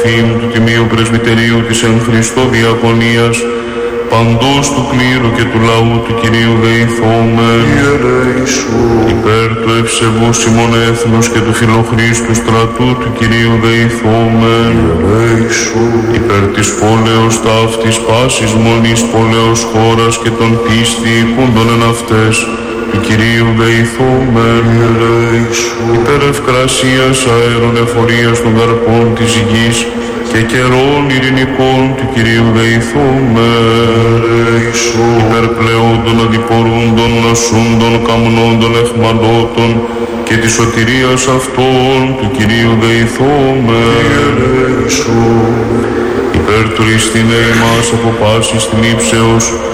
Θείου του Τιμίου Πρεσβυτερίου της εν Χριστώ Διακονίας, παντός του κλήρου και του λαού του Κυρίου δεηθόμεν. Υπέρ του ευσεβούς ημών έθνους και του φιλοχρήστου στρατού του Κυρίου δεηθόμεν. Υπέρ της πόλεως ταύτης πάσης μονής πόλεως χώρας και των πίστη οικούντων εν αυτές του Κυρίου δεηθόμεν. Υπέρ ευκρασίας αέρων εφορίας των καρπών της γης και καιρών ειρηνικών του Κυρίου δεηθόμεν. Υπέρ πλεόντων αντιπορούντων, νοσούντων, καμνόντων, εχμαλώτων και της σωτηρίας αυτών του Κυρίου δεηθόμεν. Υπέρ του ριστινέ μας από πάσης θλίψεως